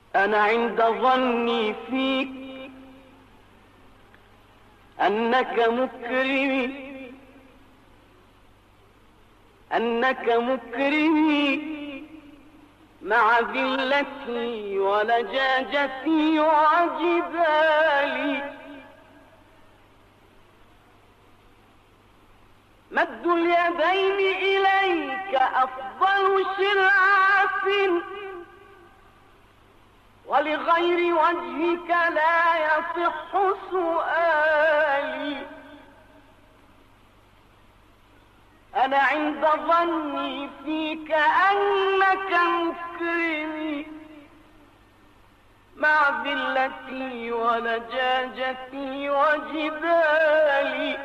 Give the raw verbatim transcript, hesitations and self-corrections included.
أنا عند ظني فيك أنك مكرمي أنك مكرمي مع ذلتي ولجاجتي وجبالي. مد اليدين إليك أفضل شرعة، ولغير وجهك لا يصح سؤالي. أنا عند ظني فيك أنك مكرمي مع ذلتي ولجاجتي وجبالي.